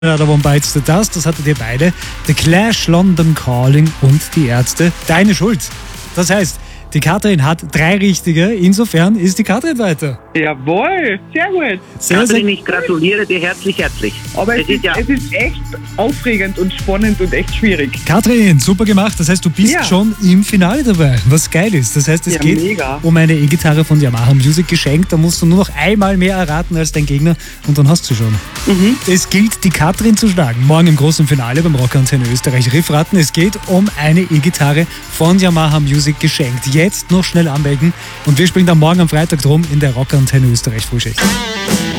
Another One Bites the Dust, das hattet ihr beide. The Clash, London Calling und die Ärzte. Deine Schuld. Das heißt, die Katrin hat 3 richtige, insofern ist die Katrin weiter. Jawohl, sehr gut. Katrin, ich gratuliere dir herzlich. Aber es ist echt aufregend und spannend und echt schwierig. Katrin, super gemacht. Das heißt, du bist schon im Finale dabei, was geil ist. Das heißt, es geht um eine E-Gitarre von Yamaha Music geschenkt. Da musst du nur noch einmal mehr erraten als dein Gegner und dann hast du schon. Es gilt, die Katrin zu schlagen. Morgen im großen Finale beim Rockantenne Österreich Riffraten. Es geht um eine E-Gitarre von Yamaha Music geschenkt. Jetzt noch schnell anmelden und wir spielen dann morgen am Freitag drum in der Rockantenne Österreich Frühschicht.